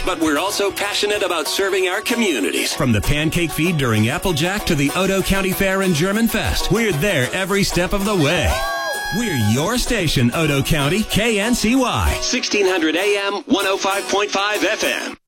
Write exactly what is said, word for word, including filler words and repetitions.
But we're also passionate about serving our communities. From the pancake feed during Applejack to the Odo County Fair and German Fest, we're there every step of the way. We're your station, Odo County, K N C Y. sixteen hundred A M, one oh five point five F M.